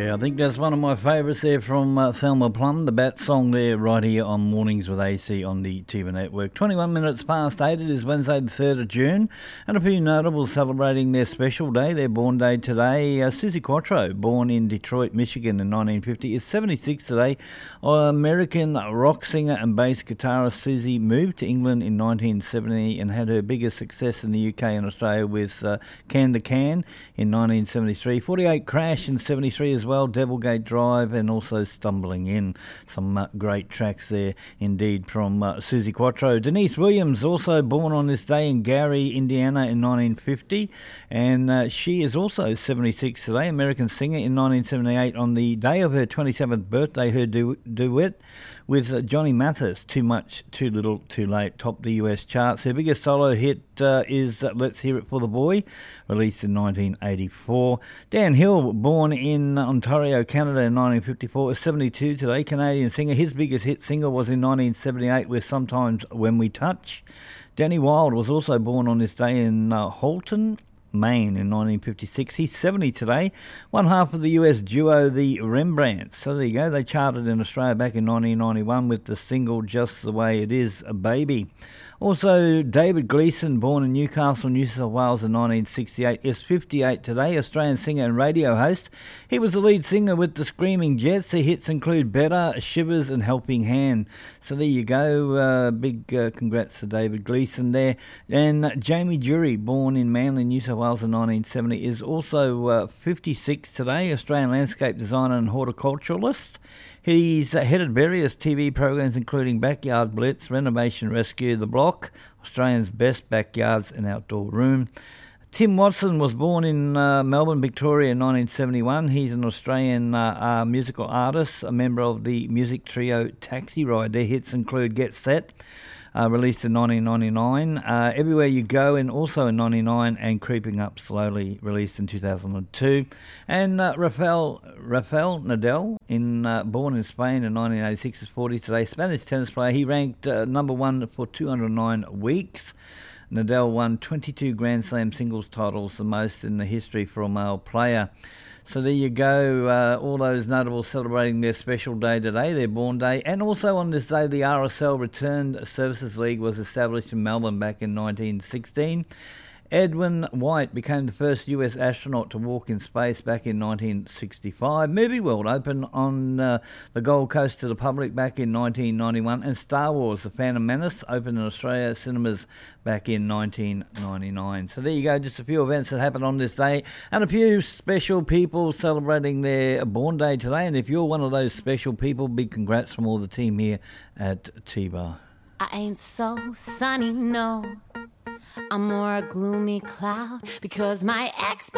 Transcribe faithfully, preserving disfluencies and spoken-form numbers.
Yeah, I think that's one of my favourites there from uh, Thelma Plum, the Bat song there right here on Mornings with A C on the T V Network. twenty-one minutes past eight, it is Wednesday the third of June, and a few notables celebrating their special day, their born day today. Uh, Suzi Quatro, born in Detroit, Michigan in nineteen fifty, is seventy-six today. Uh, American rock singer and bass guitarist Suzi moved to England in nineteen seventy and had her biggest success in the U K and Australia with uh, Can to Can in nineteen seventy-three, forty-eight Crash in seventy-three as well, Devilgate Drive, and also Stumbling In. Some uh, great tracks there indeed from uh, Suzi Quatro. Denise Williams, also born on this day in Gary, Indiana in nineteen fifty, and uh, she is also seventy-six today. American singer in nineteen seventy-eight. On the day of her twenty-seventh birthday, her du- duet with uh, Johnny Mathis, Too Much, Too Little, Too Late, topped the U S charts. Her biggest solo hit uh, is uh, Let's Hear It for the Boy, released in nineteen eighty-four. Dan Hill, born in Ontario, Canada in nineteen fifty-four, is seventy-two today. Canadian singer. His biggest hit single was in nineteen seventy-eight with Sometimes When We Touch. Danny Wilde was also born on this day in uh, Halton, Maine in nineteen fifty-six. He's seventy today. One half of the U S duo the Rembrandts. So there you go. They charted in Australia back in nineteen ninety-one with the single Just the Way It Is, a Baby. Also, David Gleeson, born in Newcastle, New South Wales in nineteen sixty-eight, is fifty-eight today. Australian singer and radio host. He was the lead singer with the Screaming Jets. Their hits include Better, Shivers and Helping Hand. So there you go. Uh, big uh, congrats to David Gleeson there. And Jamie Jury, born in Manly, New South Wales in nineteen seventy, is also uh, fifty-six today. Australian landscape designer and horticulturalist. He's uh, headed various T V programs including Backyard Blitz, Renovation Rescue, The Block, Australia's Best Backyards and Outdoor Room. Tim Watson was born in uh, Melbourne, Victoria in nineteen seventy-one. He's an Australian uh, uh, musical artist, a member of the music trio Taxi Ride. Their hits include Get Set, Uh, released in nineteen ninety-nine, uh, Everywhere You Go, and also in ninety-nine, and Creeping Up Slowly, released in two thousand two. And uh, Rafael Rafael Nadal, in uh, born in Spain in nineteen eighty-six, is forty today. Spanish tennis player. He ranked uh, number one for two hundred nine weeks. Nadal won twenty-two Grand Slam singles titles, the most in the history for a male player. So there you go, uh, all those notables celebrating their special day today, their born day. And also on this day, the R S L Returned Services League was established in Melbourne back in nineteen sixteen. Edwin White became the first U S astronaut to walk in space back in nineteen sixty-five. Movie World opened on uh, the Gold Coast to the public back in nineteen ninety-one. And Star Wars, The Phantom Menace, opened in Australia cinemas back in nineteen ninety-nine. So there you go, just a few events that happened on this day, and a few special people celebrating their born day today. And if you're one of those special people, big congrats from all the team here at T-Bar. I ain't so sunny, no. I'm more a gloomy cloud because my ex